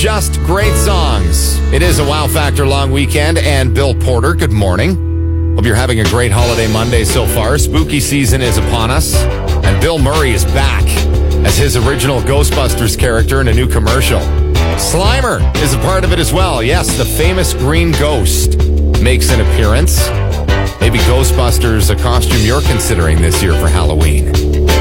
just great songs. It is a Wow Factor long weekend, and Bill Porter, good morning. Hope you're having a great holiday Monday so far. Spooky season is upon us, and Bill Murray is back as his original Ghostbusters character in a new commercial. Slimer is a part of it as well. Yes, the famous green ghost makes an appearance. Maybe Ghostbusters, a costume you're considering this year for Halloween.